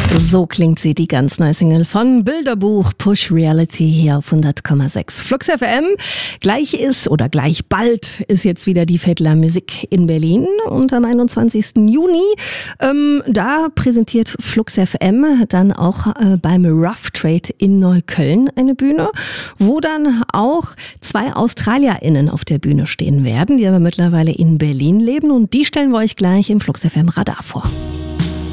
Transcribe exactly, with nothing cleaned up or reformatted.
So klingt sie, die ganz neue Single von Bilderbuch Push Reality hier auf hundert Komma sechs Flux F M. Gleich ist oder gleich bald ist jetzt wieder die Vettler Musik in Berlin und am einundzwanzigsten Juni. Ähm, da präsentiert Flux F M dann auch äh, beim Rough Trade in Neukölln eine Bühne, wo dann auch zwei AustralierInnen auf der Bühne stehen werden, die aber mittlerweile in Berlin leben, und die stellen wir euch gleich im Flux F M Radar vor.